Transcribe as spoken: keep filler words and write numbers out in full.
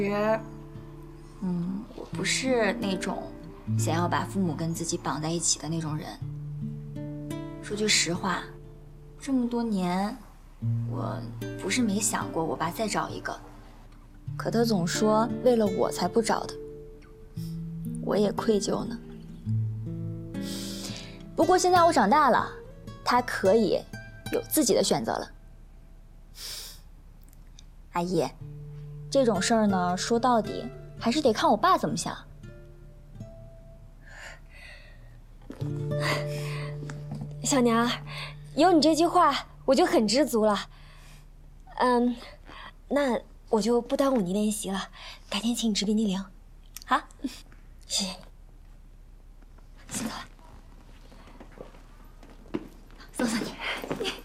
嗯，我不是那种想要把父母跟自己绑在一起的那种人。说句实话，这么多年，我不是没想过我爸再找一个，可他总说为了我才不找的，我也愧疚呢。不过现在我长大了，他可以有自己的选择了。阿姨，这种事儿呢，说到底还是得看我爸怎么想。 小娘，有你这句话，我就很知足了。嗯，那我就不耽误你练习了，改天请你吃冰激凌。 好， 谢谢你。 先走了，送送你。